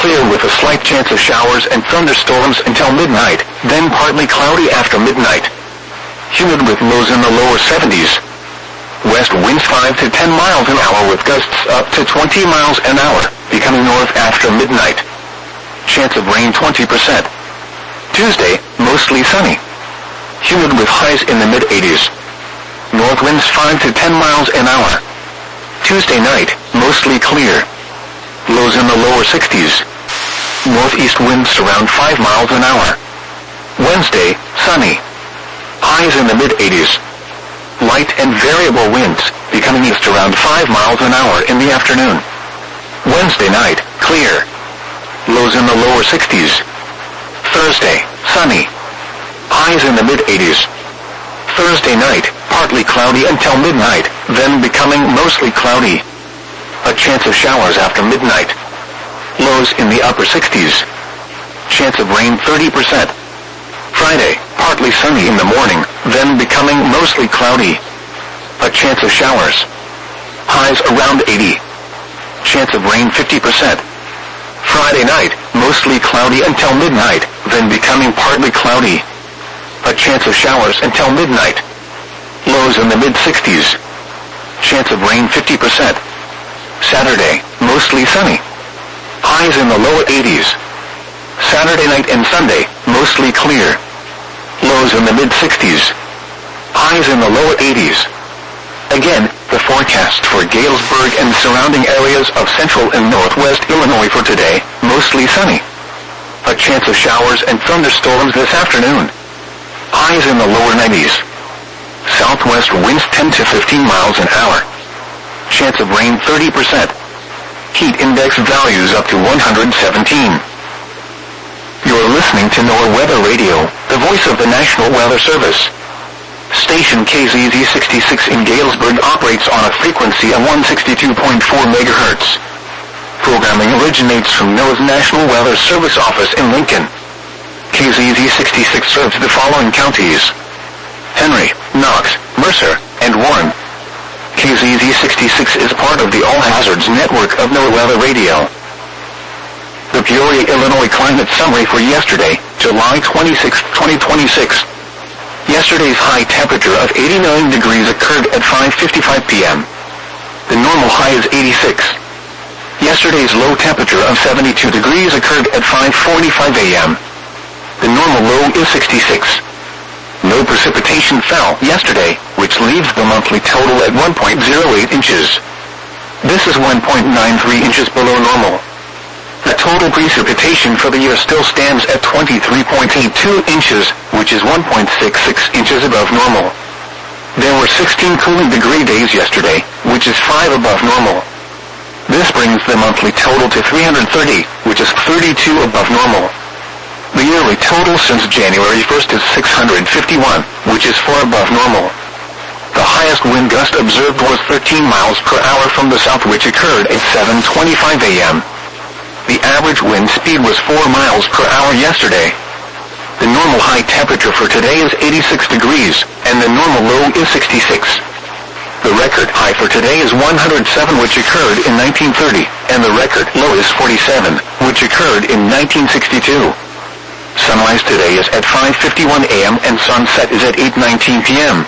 clear with a slight chance of showers and thunderstorms until midnight, then partly cloudy after midnight. Humid with lows in the lower 70s. West winds 5 to 10 miles an hour with gusts up to 20 miles an hour, becoming north after midnight. Chance of rain 20%. Tuesday, mostly sunny. Humid with highs in the mid-80s. North winds 5 to 10 miles an hour. Tuesday night, mostly clear. Lows in the lower 60s. Northeast winds around 5 miles an hour. Wednesday, sunny. Highs in the mid-80s. Light and variable winds, becoming east around 5 miles an hour in the afternoon. Wednesday night, clear. Lows in the lower 60s. Thursday, sunny. Highs in the mid-80s. Thursday night, partly cloudy until midnight, then becoming mostly cloudy. A chance of showers after midnight. Lows in the upper 60s. Chance of rain 30%. Friday, partly sunny in the morning, then becoming mostly cloudy. A chance of showers. Highs around 80. Chance of rain 50%. Friday night, mostly cloudy until midnight, then becoming partly cloudy. A chance of showers until midnight. Lows in the mid-60s. Chance of rain 50%. Saturday, mostly sunny. Highs in the lower 80s. Saturday night and Sunday, mostly clear. Lows in the mid-60s. Highs in the lower 80s. Again, the forecast for Galesburg and surrounding areas of central and northwest Illinois for today, mostly sunny. A chance of showers and thunderstorms this afternoon. Highs in the lower 90s. Southwest winds 10 to 15 miles an hour. Chance of rain 30%. Heat index values up to 117. You're listening to NOAA Weather Radio, the voice of the National Weather Service. Station KZZ 66 in Galesburg operates on a frequency of 162.4 MHz. Programming originates from NOAA's National Weather Service office in Lincoln. KZZ 66 serves the following counties: Henry, Knox, Mercer, and Warren. KZZ 66 is part of the All Hazards network of NOAA Weather Radio. The Peoria, Illinois climate summary for yesterday, July 26, 2026. Yesterday's high temperature of 89 degrees occurred at 5:55 p.m. The normal high is 86. Yesterday's low temperature of 72 degrees occurred at 5:45 a.m. The normal low is 66. No precipitation fell yesterday, which leaves the monthly total at 1.08 inches. This is 1.93 inches below normal. The total precipitation for the year still stands at 23.82 inches, which is 1.66 inches above normal. There were 16 cooling degree days yesterday, which is 5 above normal. This brings the monthly total to 330, which is 32 above normal. The yearly total since January 1st is 651, which is 4 above normal. The highest wind gust observed was 13 miles per hour from the south, which occurred at 7:25 a.m. The average wind speed was 4 miles per hour yesterday. The normal high temperature for today is 86 degrees, and the normal low is 66. The record high for today is 107, which occurred in 1930, and the record low is 47, which occurred in 1962. Sunrise today is at 5:51 a.m. and sunset is at 8:19 p.m.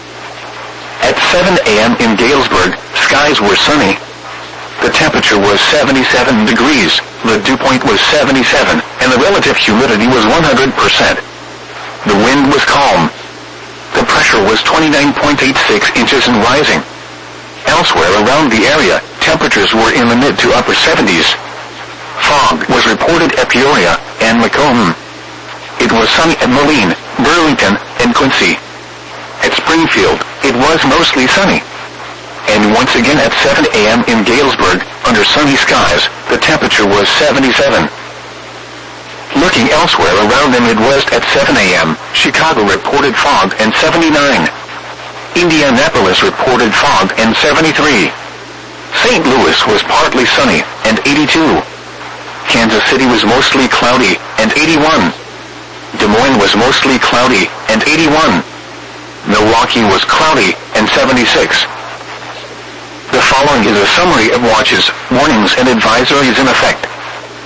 At 7 a.m. in Galesburg, skies were sunny. The temperature was 77 degrees, the dew point was 77, and the relative humidity was 100%. The wind was calm. The pressure was 29.86 inches and rising. Elsewhere around the area, temperatures were in the mid to upper 70s. Fog was reported at Peoria and Macomb. It was sunny at Moline, Burlington, and Quincy. At Springfield, it was mostly sunny. And once again at 7 a.m. in Galesburg, under sunny skies, the temperature was 77. Looking elsewhere around the Midwest at 7 a.m., Chicago reported fog and 79. Indianapolis reported fog and 73. St. Louis was partly sunny and 82. Kansas City was mostly cloudy and 81. Des Moines was mostly cloudy and 81. Milwaukee was cloudy and 76. The following is a summary of watches, warnings, and advisories in effect